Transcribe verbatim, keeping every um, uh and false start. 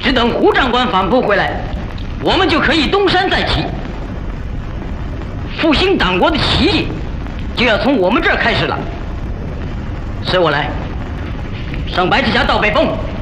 只等胡长官反扑回来，我们就可以东山再起。复兴党国的奇迹就要从我们这儿开始了。随我来，上白旗峡到北峰。